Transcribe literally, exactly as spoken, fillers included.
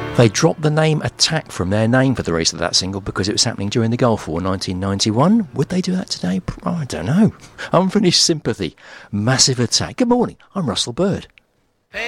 They dropped the name Attack from their name for the release of that single because it was happening during the Gulf War nineteen ninety-one. Would they do that today? I don't know. Unfinished Sympathy, Massive Attack. Good morning, I'm Russell Bird.